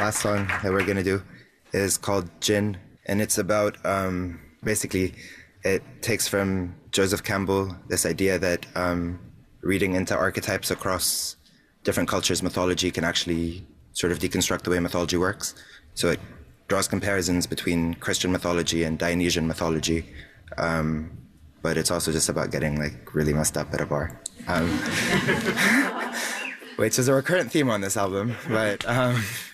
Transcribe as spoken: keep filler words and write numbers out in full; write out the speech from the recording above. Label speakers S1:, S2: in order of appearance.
S1: last song that we're going to do is called Jinn, and it's about, um, basically, it takes from Joseph Campbell this idea that um, reading into archetypes across different cultures' mythology can actually sort of deconstruct the way mythology works. So it draws comparisons between Christian mythology and Dionysian mythology, um, but it's also just about getting like really messed up at a bar, um, which is a recurrent theme on this album. But um,